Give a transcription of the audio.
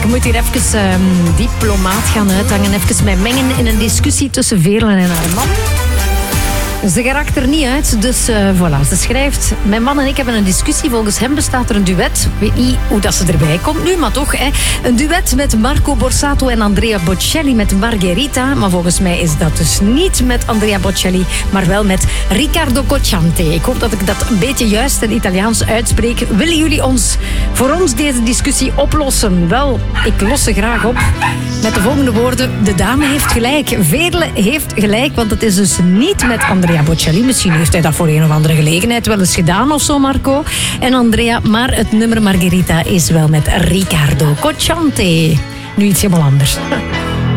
Ik moet hier even diplomaat gaan uithangen. Even mij mengen in een discussie tussen Veerle en haar man. Ze geraakt er niet uit, dus voilà. Ze schrijft, mijn man en ik hebben een discussie. Volgens hem bestaat er een duet. Ik weet niet hoe dat ze erbij komt nu, maar toch. Hè. Een duet met Marco Borsato en Andrea Bocelli met Margherita. Maar volgens mij is dat dus niet met Andrea Bocelli, maar wel met Riccardo Cocciante. Ik hoop dat ik dat een beetje juist in Italiaans uitspreek. Willen jullie voor ons deze discussie oplossen? Wel, ik los ze graag op met de volgende woorden. De dame heeft gelijk. Veerle heeft gelijk, want het is dus niet met Andrea Bocelli. Misschien heeft hij dat voor een of andere gelegenheid wel eens gedaan of zo, Marco en Andrea. Maar het nummer Margherita is wel met Riccardo Cocciante. Nu iets helemaal anders.